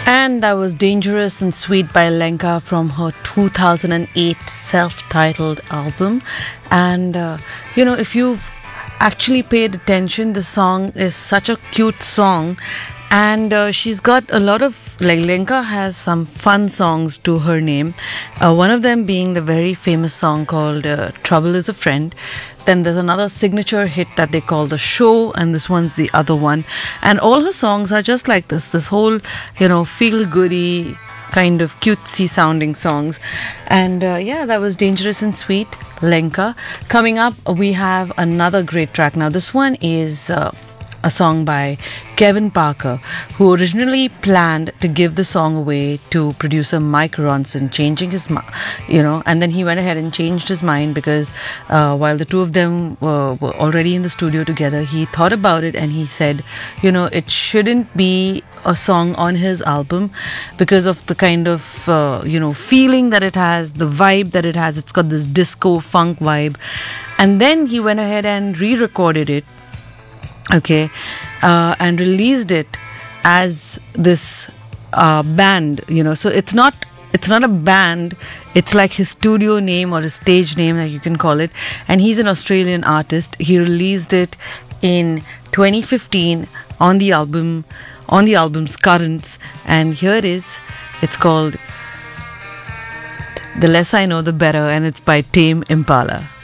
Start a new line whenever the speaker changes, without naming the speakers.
And that was Dangerous and Sweet by Lenka from her 2008 self-titled album. And, if you've actually paid attention, the song is such a cute song. And she's got a lot of, like, Lenka has some fun songs to her name. One of them being the very famous song called Trouble is a Friend. Then there's another signature hit that they call The Show, and this one's the other one. And all her songs are just like this whole, feel-goody, kind of cutesy sounding songs. And that was Dangerous and Sweet, Lenka. Coming up, we have another great track. Now, this one is a song by Kevin Parker, who originally planned to give the song away to producer Mike Ronson, changing his mind, and then he went ahead and changed his mind because while the two of them were already in the studio together, he thought about it and he said, it shouldn't be a song on his album because of the kind of, feeling that it has, the vibe that it has. It's got this disco funk vibe. And then he went ahead and re-recorded it. And released it as this band, so it's not a band, it's like his studio name or his stage name, like you can call it. And he's an Australian artist. He released it in 2015 on the album's Currents, and here it is. It's called The Less I Know The Better, and it's by Tame Impala.